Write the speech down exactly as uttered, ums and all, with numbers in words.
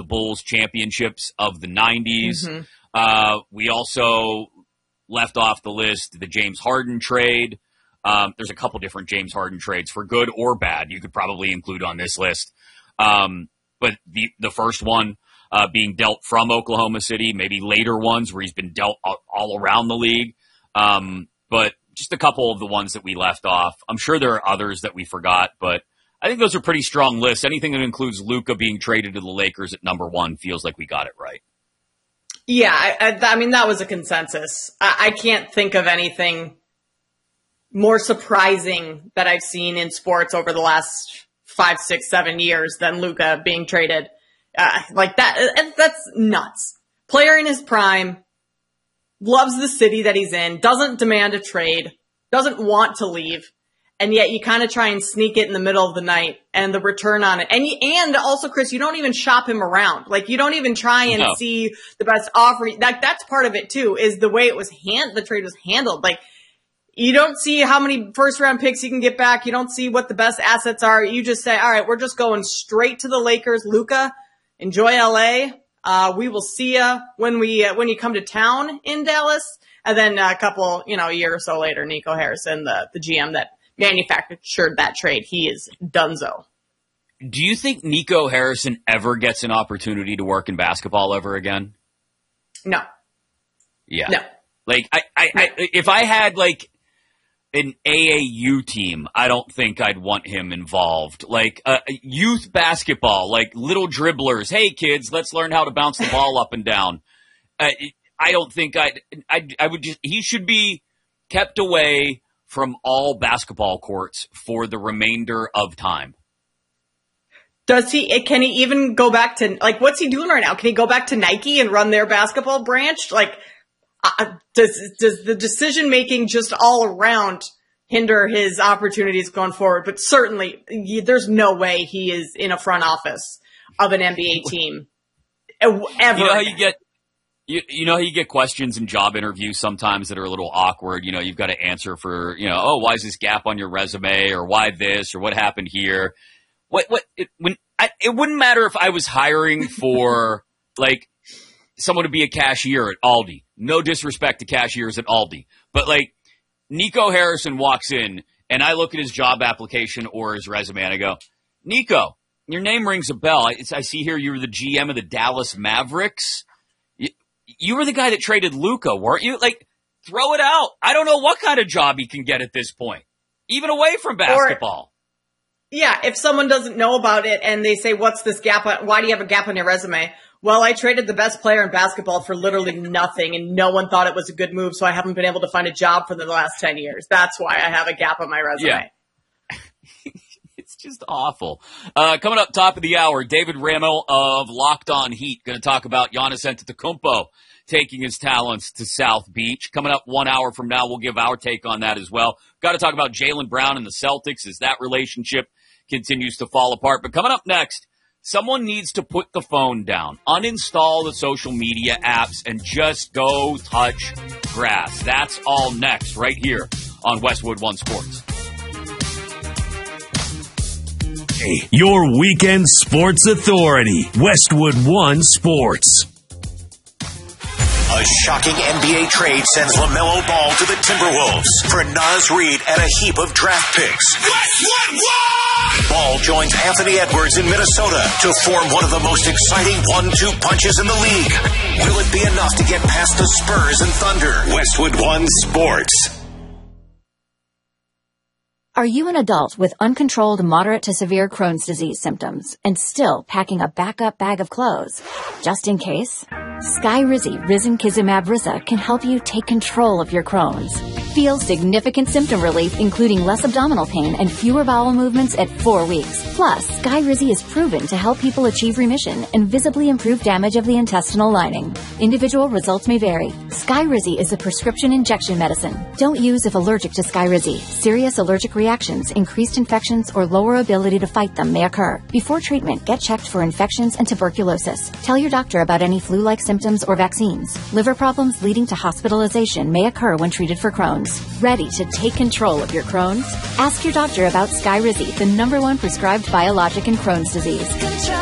Bulls championships of the nineties. Mm-hmm. Uh, we also left off the list the James Harden trade. Um, there's a couple different James Harden trades for good or bad you could probably include on this list. Um, but the, the first one uh, being dealt from Oklahoma City, maybe later ones where he's been dealt all, all around the league. Um, but just a couple of the ones that we left off. I'm sure there are others that we forgot, but I think those are pretty strong lists. Anything that includes Luka being traded to the Lakers at number one feels like we got it right. Yeah, I, I, I mean, that was a consensus. I, I can't think of anything more surprising that I've seen in sports over the last five, six, seven years than Luka being traded. Uh, like that, that's nuts. Player in his prime, loves the city that he's in, doesn't demand a trade, doesn't want to leave. And yet you kind of try and sneak it in the middle of the night and the return on it. And and also, Chris, you don't even shop him around. Like, you don't even try and no. see the best offer. That, that's part of it, too, is the way it was hand, the trade was handled. Like, you don't see how many first-round picks you can get back. You don't see what the best assets are. You just say, all right, we're just going straight to the Lakers. Luka, enjoy L A. Uh, we will see you when we uh, when you come to town in Dallas. And then a couple, you know, a year or so later, Nico Harrison, the, the G M that manufactured that trade, he is donezo. Do you think Nico Harrison ever gets an opportunity to work in basketball ever again? No. Yeah. No. Like, I, I, I if I had, like, an A A U team, I don't think I'd want him involved. Like, uh, youth basketball, like little dribblers. Hey, kids, let's learn how to bounce the ball up and down. Uh, I don't think I'd, I'd, I would just, he should be kept away from all basketball courts for the remainder of time. Does he, can he even go back to, like, what's he doing right now? Can he go back to Nike and run their basketball branch? Like, uh, does, does the decision making just all around hinder his opportunities going forward? But certainly, there's no way he is in a front office of an N B A team ever. You know how you get, You, you know how you get questions in job interviews sometimes that are a little awkward. You know, you've got to answer for, you know, oh, why is this gap on your resume, or why this, or what happened here? What, what, it, when, I, it wouldn't matter if I was hiring for, like, someone to be a cashier at Aldi. No disrespect to cashiers at Aldi. But, like, Nico Harrison walks in, and I look at his job application or his resume, and I go, Nico, your name rings a bell. I, I see here you were the G M of the Dallas Mavericks. You were the guy that traded Luka, weren't you? Like, throw it out. I don't know what kind of job he can get at this point, even away from basketball. Or, yeah, if someone doesn't know about it and they say, what's this gap? On, why do you have a gap on your resume? Well, I traded the best player in basketball for literally nothing, and no one thought it was a good move, so I haven't been able to find a job for the last ten years. That's why I have a gap on my resume. Yeah. It's just awful. Uh, coming up top of the hour, David Ramil of Locked On Heat going to talk about Giannis Antetokounmpo taking his talents to South Beach. Coming up one hour from now, we'll give our take on that as well. Got to talk about Jaylen Brown and the Celtics as that relationship continues to fall apart. But coming up next, someone needs to put the phone down, uninstall the social media apps, and just go touch grass. That's all next right here on Westwood One Sports. Your weekend sports authority, Westwood One Sports. A shocking N B A trade sends LaMelo Ball to the Timberwolves for Naz Reid and a heap of draft picks. Westwood One! Ball joins Anthony Edwards in Minnesota to form one of the most exciting one two punches in the league. Will it be enough to get past the Spurs and Thunder? Westwood One Sports. Are you an adult with uncontrolled moderate to severe Crohn's disease symptoms and still packing a backup bag of clothes? Just in case? Skyrizi Risankizumab Risa can help you take control of your Crohn's. Feel significant symptom relief, including less abdominal pain and fewer bowel movements at four weeks. Plus, Skyrizi is proven to help people achieve remission and visibly improve damage of the intestinal lining. Individual results may vary. Skyrizi is a prescription injection medicine. Don't use if allergic to Skyrizi. Serious allergic reactions, increased infections, or lower ability to fight them may occur. Before treatment, get checked for infections and tuberculosis. Tell your doctor about any flu-like symptoms or vaccines. Liver problems leading to hospitalization may occur when treated for Crohn's. Ready to take control of your Crohn's? Ask your doctor about Skyrizi, the number one prescribed biologic in Crohn's disease.